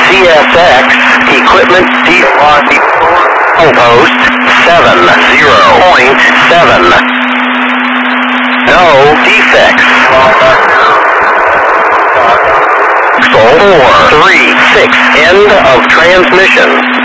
CSX, equipment defrost post 70.7. No defects. 436, end of transmission.